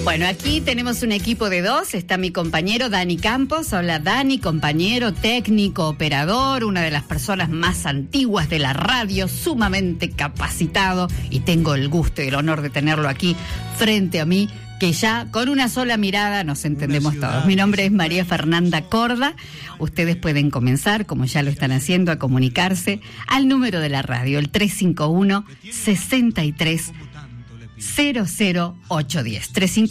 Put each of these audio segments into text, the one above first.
Bueno, aquí tenemos un equipo de dos. Está mi compañero Dani Campos. Hola Dani, compañero, técnico, operador, una de las personas más antiguas de la radio, sumamente capacitado, y tengo el gusto y el honor de tenerlo aquí frente a mí, que ya con una sola mirada nos entendemos todos. Mi nombre es María Fernanda Corda. Ustedes pueden comenzar, como ya lo están haciendo, a comunicarse al número de la radio, el 351-63-00810.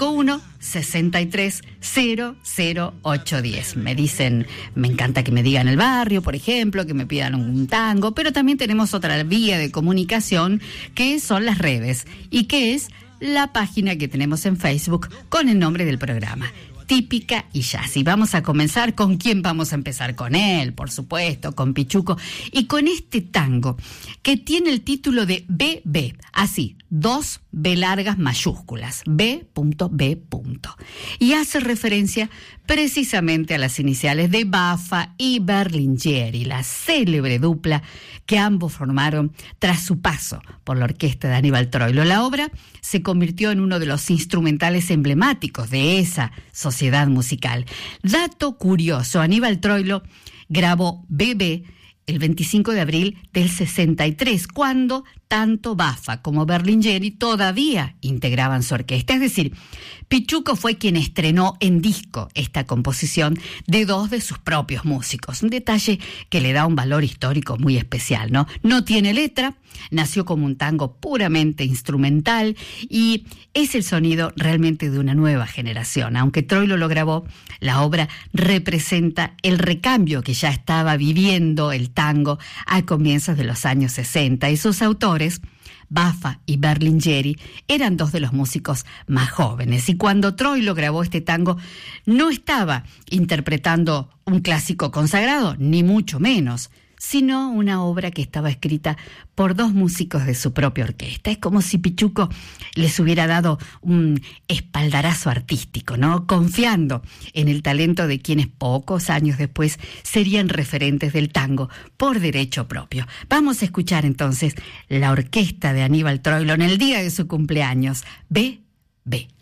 351-63-00810. Me dicen, me encanta que me digan el barrio, por ejemplo, que me pidan un tango, pero también tenemos otra vía de comunicación, que son las redes, y que es la página que tenemos en Facebook con el nombre del programa, Típica y Jazz. Y vamos a comenzar. ¿Con quién vamos a empezar? Con él, por supuesto, con Pichuco, y con este tango que tiene el título de BB, así, 2 B largas mayúsculas, B.B. Y hace referencia precisamente a las iniciales de Baffa y Berlinghieri, la célebre dupla que ambos formaron tras su paso por la orquesta de Aníbal Troilo. La obra se convirtió en uno de los instrumentales emblemáticos de esa sociedad musical. Dato curioso, Aníbal Troilo grabó BB el 25 de abril del 63, cuando tanto Baffa como Berlinghieri todavía integraban su orquesta. Es decir, Pichuco fue quien estrenó en disco esta composición de dos de sus propios músicos. Un detalle que le da un valor histórico muy especial, ¿no? No tiene letra, nació como un tango puramente instrumental y es el sonido realmente de una nueva generación. Aunque Troilo lo grabó, la obra representa el recambio que ya estaba viviendo el tango a comienzos de los años 60, y sus autores, Baffa y Berlinghieri, eran dos de los músicos más jóvenes. Y cuando Troilo grabó este tango, no estaba interpretando un clásico consagrado, ni mucho menos, sino una obra que estaba escrita por dos músicos de su propia orquesta. Es como si Pichuco les hubiera dado un espaldarazo artístico, ¿no? Confiando en el talento de quienes pocos años después serían referentes del tango por derecho propio. Vamos a escuchar entonces la orquesta de Aníbal Troilo en el día de su cumpleaños, BB.